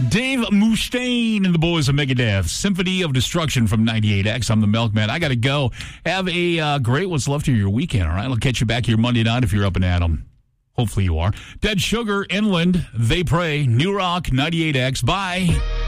Dave Mustaine and the boys of Megadeth. Symphony of Destruction from 98X. I'm the Milkman. I got to go. Have a great what's left of your weekend, all right? I'll catch you back here Monday night if you're up and at 'em. Hopefully you are. Dead Sugar, Inland, They Pray, New Rock, 98X. Bye.